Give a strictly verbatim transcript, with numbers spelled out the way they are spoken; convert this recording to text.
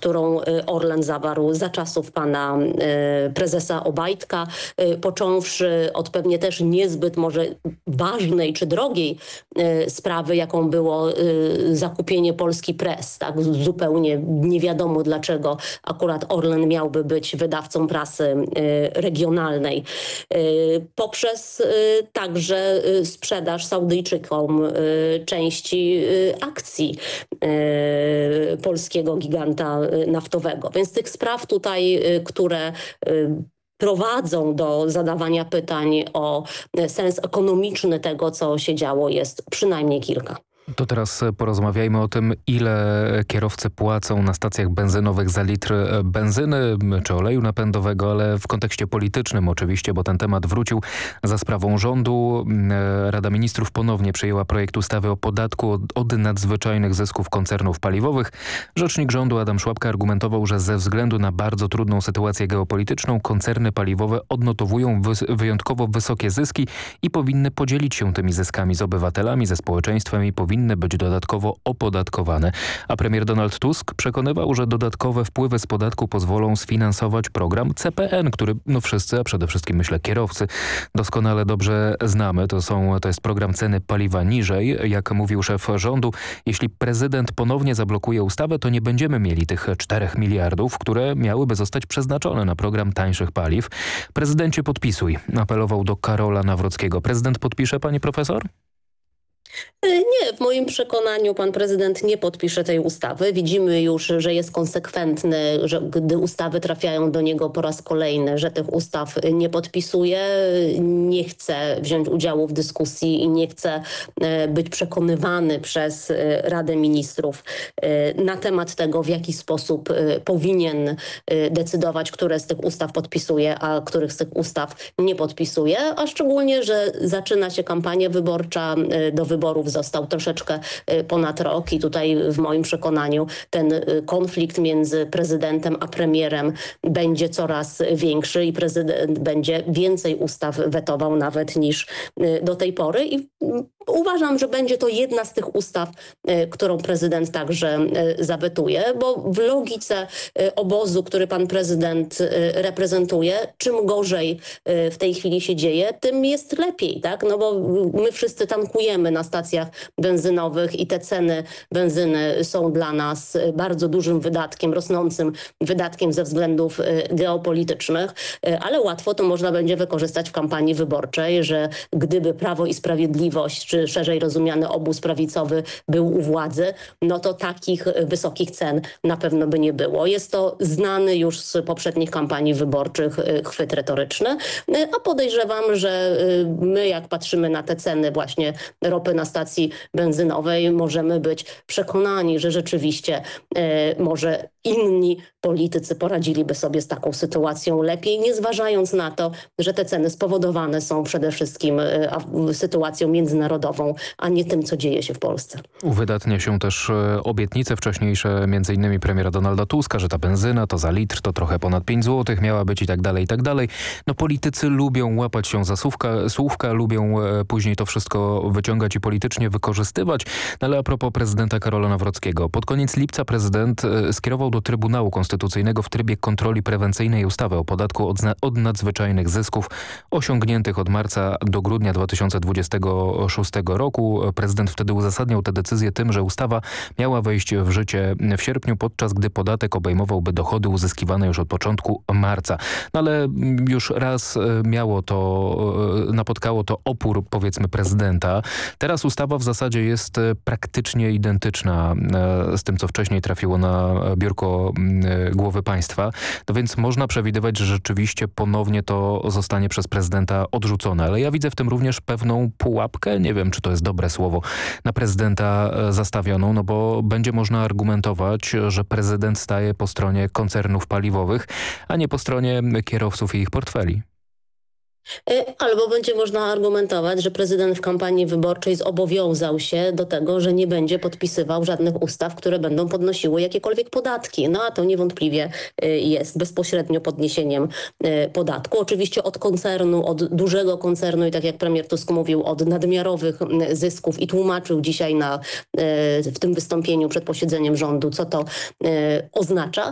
którą Orlen zawarł za czasów pana prezesa Obajtka, począwszy od pewnie też niezbyt może ważnej czy drogiej sprawy, jaką było zakupienie Polski Press. Tak? Zupełnie nie wiadomo, dlaczego akurat Orlen miałby być wydawcą prasy regionalnej. Poprzez także sprzedaż Saudyjczykom części akcji polskiego giganta naftowego. Więc tych spraw tutaj, które prowadzą do zadawania pytań o sens ekonomiczny tego, co się działo, jest przynajmniej kilka. To teraz porozmawiajmy o tym, ile kierowcy płacą na stacjach benzynowych za litr benzyny czy oleju napędowego, ale w kontekście politycznym oczywiście, bo ten temat wrócił za sprawą rządu. Rada Ministrów ponownie przyjęła projekt ustawy o podatku od, od nadzwyczajnych zysków koncernów paliwowych. Rzecznik rządu Adam Szłapka argumentował, że ze względu na bardzo trudną sytuację geopolityczną koncerny paliwowe odnotowują wys- wyjątkowo wysokie zyski i powinny podzielić się tymi zyskami z obywatelami, ze społeczeństwem i powinny powinny być dodatkowo opodatkowane. A premier Donald Tusk przekonywał, że dodatkowe wpływy z podatku pozwolą sfinansować program C P N, który no wszyscy, a przede wszystkim myślę kierowcy, doskonale dobrze znamy. To, są, to jest program ceny paliwa niżej. Jak mówił szef rządu, jeśli prezydent ponownie zablokuje ustawę, to nie będziemy mieli tych czterech miliardów, które miałyby zostać przeznaczone na program tańszych paliw. Prezydencie, podpisuj, apelował do Karola Nawrockiego. Prezydent podpisze, pani profesor? Nie, w moim przekonaniu pan prezydent nie podpisze tej ustawy. Widzimy już, że jest konsekwentny, że gdy ustawy trafiają do niego po raz kolejny, że tych ustaw nie podpisuje, nie chce wziąć udziału w dyskusji i nie chce być przekonywany przez Radę Ministrów na temat tego, w jaki sposób powinien decydować, które z tych ustaw podpisuje, a których z tych ustaw nie podpisuje, a szczególnie, że zaczyna się kampania wyborcza, do wyborów został troszeczkę ponad rok i tutaj w moim przekonaniu ten konflikt między prezydentem a premierem będzie coraz większy i prezydent będzie więcej ustaw wetował nawet niż do tej pory i uważam, że będzie to jedna z tych ustaw, którą prezydent także zawetuje, bo w logice obozu, który pan prezydent reprezentuje, czym gorzej w tej chwili się dzieje, tym jest lepiej, tak? No bo my wszyscy tankujemy na stacjach benzynowych i te ceny benzyny są dla nas bardzo dużym wydatkiem, rosnącym wydatkiem ze względów geopolitycznych, ale łatwo to można będzie wykorzystać w kampanii wyborczej, że gdyby Prawo i Sprawiedliwość, czy szerzej rozumiany obóz prawicowy był u władzy, no to takich wysokich cen na pewno by nie było. Jest to znany już z poprzednich kampanii wyborczych chwyt retoryczny, a podejrzewam, że my jak patrzymy na te ceny właśnie ropy na stacji benzynowej, możemy być przekonani, że rzeczywiście e, może inni politycy poradziliby sobie z taką sytuacją lepiej, nie zważając na to, że te ceny spowodowane są przede wszystkim e, sytuacją międzynarodową, a nie tym, co dzieje się w Polsce. Uwydatnia się też obietnice wcześniejsze, między innymi premiera Donalda Tuska, że ta benzyna to za litr to trochę ponad pięć złotych miała być i tak dalej, i tak dalej. No politycy lubią łapać się za słówka, słówka lubią e, później to wszystko wyciągać i politycznie wykorzystywać. No ale a propos prezydenta Karola Nawrockiego. Pod koniec lipca prezydent e, skierował do Trybunału Konstytucyjnego w trybie kontroli prewencyjnej ustawę o podatku od, od nadzwyczajnych zysków osiągniętych od marca do grudnia dwa tysiące dwudziestego szóstego roku. Prezydent wtedy uzasadniał tę decyzję tym, że ustawa miała wejść w życie w sierpniu, podczas gdy podatek obejmowałby dochody uzyskiwane już od początku marca. No ale już raz miało to, napotkało to opór, powiedzmy, prezydenta. Teraz ustawa w zasadzie jest praktycznie identyczna z tym, co wcześniej trafiło na biurko głowy państwa. No więc można przewidywać, że rzeczywiście ponownie to zostanie przez prezydenta odrzucone. Ale ja widzę w tym również pewną pułapkę, nie wiem, czy to jest dobre słowo, na prezydenta zastawioną, no bo będzie można argumentować, że prezydent staje po stronie koncernów paliwowych, a nie po stronie kierowców i ich portfeli. Albo będzie można argumentować, że prezydent w kampanii wyborczej zobowiązał się do tego, że nie będzie podpisywał żadnych ustaw, które będą podnosiły jakiekolwiek podatki. No a to niewątpliwie jest bezpośrednio podniesieniem podatku. Oczywiście od koncernu, od dużego koncernu i tak jak premier Tusk mówił, od nadmiarowych zysków i tłumaczył dzisiaj na, w tym wystąpieniu przed posiedzeniem rządu, co to oznacza.